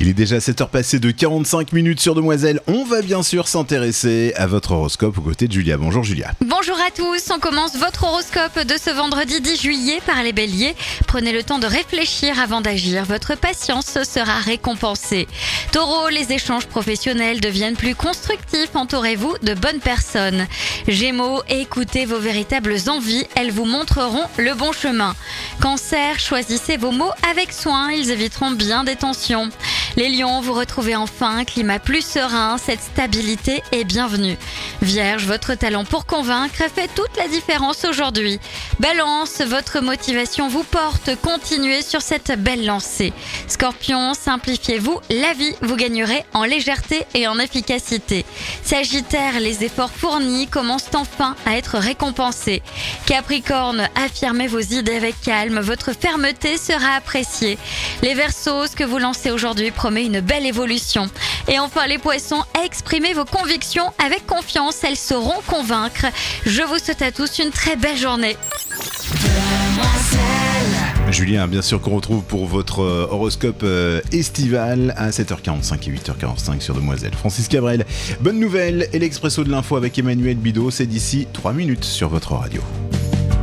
est déjà 7h passées de 45 minutes sur Demoiselle. On va bien sûr s'intéresser à votre horoscope aux côtés de Julia. Bonjour Julia. Bonjour à tous, on commence votre horoscope de ce vendredi 10 juillet par les béliers. Prenez le temps de réfléchir avant d'agir, votre patience sera récompensée. Taureau, les échanges professionnels deviennent plus constructifs, entourez-vous de bonnes personnes. Gémeaux, écoutez vos véritables envies, elles vous montreront le bon chemin. Cancer, choisissez vos mots avec soin, ils éviteront bien des tensions. Les lions, vous retrouvez enfin un climat plus serein, cette stabilité est bienvenue. Vierge, votre talent pour convaincre fait toute la différence aujourd'hui. Balance, votre motivation vous porte, continuez sur cette belle lancée. Scorpion, simplifiez-vous la vie, vous gagnerez en légèreté et en efficacité. Sagittaire, les efforts fournis commencent enfin à être récompensés. Capricorne, affirmez vos idées avec calme, votre fermeté sera appréciée. Les Verseaux, ce que vous lancez aujourd'hui promet une belle évolution. Et enfin les Poissons, exprimez vos convictions avec confiance, elles sauront convaincre. Je vous souhaite à tous une très belle journée. Julien, bien sûr qu'on retrouve pour votre horoscope estival à 7h45 et 8h45 sur Demoiselle. Francis Cabrel, bonne nouvelle et l'Expresso de l'info avec Emmanuel Bidot, c'est d'ici 3 minutes sur votre radio.